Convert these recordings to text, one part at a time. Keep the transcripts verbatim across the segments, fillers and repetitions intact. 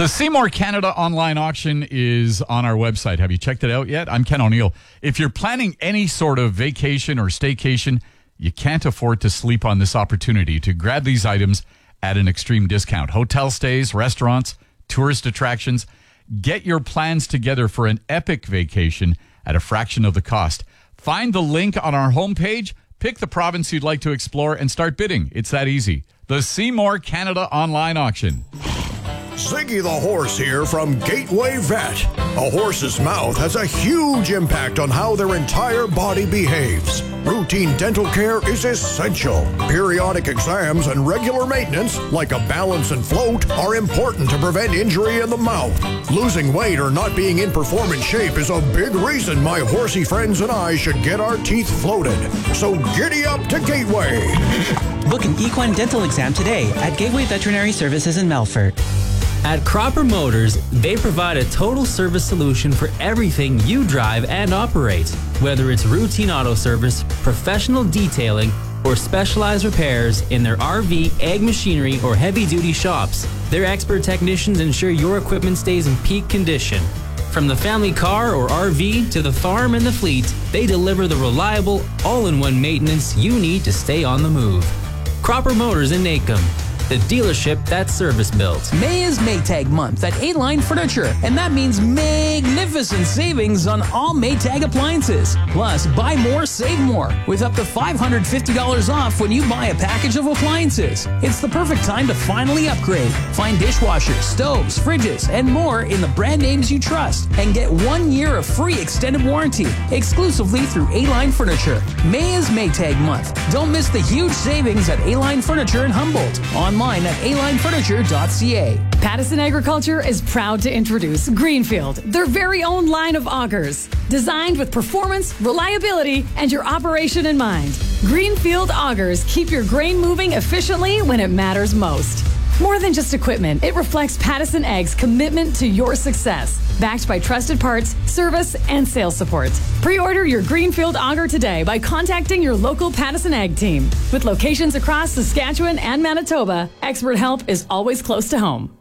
The Seymour Canada online auction is on our website. Have you checked it out yet? I'm Ken O'Neill. If you're planning any sort of vacation or staycation, you can't afford to sleep on this opportunity to grab these items at an extreme discount. Hotel stays, restaurants, tourist attractions. Get your plans together for an epic vacation at a fraction of the cost. Find the link on our homepage, pick the province you'd like to explore, and start bidding. It's that easy. The Seymour Canada online auction. Ziggy the Horse here from Gateway Vet. A horse's mouth has a huge impact on how their entire body behaves. Routine dental care is essential. Periodic exams and regular maintenance, like a balance and float, are important to prevent injury in the mouth. Losing weight or not being in performance shape is a big reason my horsey friends and I should get our teeth floated. So giddy up to Gateway. Book an equine dental exam today at Gateway Veterinary Services in Melfort. At Cropper Motors, they provide a total service solution for everything you drive and operate. Whether it's routine auto service, professional detailing, or specialized repairs in their R V, ag machinery, or heavy-duty shops, their expert technicians ensure your equipment stays in peak condition. From the family car or R V to the farm and the fleet, they deliver the reliable, all-in-one maintenance you need to stay on the move. Cropper Motors in Nacum, the dealership that's service built. May is Maytag month at A-Line Furniture, and that means magnificent savings on all Maytag appliances. Plus, buy more, save more, with up to five hundred fifty dollars off when you buy a package of appliances. It's the perfect time to finally upgrade. Find dishwashers, stoves, fridges, and more in the brand names you trust, and get one year of free extended warranty exclusively through A-Line Furniture. May is Maytag month. Don't miss the huge savings at A-Line Furniture in Humboldt. Online at a line furniture dot c a. Pattison Agriculture is proud to introduce Greenfield, their very own line of augers. Designed with performance, reliability, and your operation in mind. Greenfield augers keep your grain moving efficiently when it matters most. More than just equipment, it reflects Pattison Ag's commitment to your success. Backed by trusted parts, service, and sales support. Pre-order your Greenfield auger today by contacting your local Pattison Ag team. With locations across Saskatchewan and Manitoba, expert help is always close to home.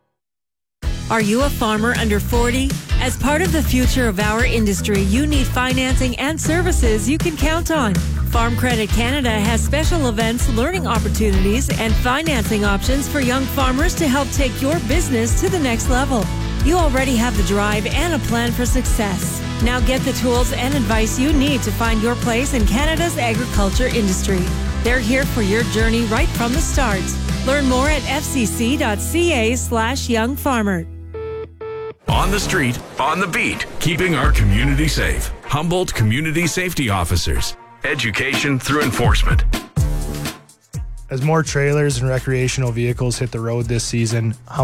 Are you a farmer under forty? As part of the future of our industry, you need financing and services you can count on. Farm Credit Canada has special events, learning opportunities, and financing options for young farmers to help take your business to the next level. You already have the drive and a plan for success. Now get the tools and advice you need to find your place in Canada's agriculture industry. They're here for your journey right from the start. Learn more at f c c dot c a slash young farmer. On the street, on the beat, keeping our community safe. Humboldt Community Safety Officers. Education through enforcement. As more trailers and recreational vehicles hit the road this season,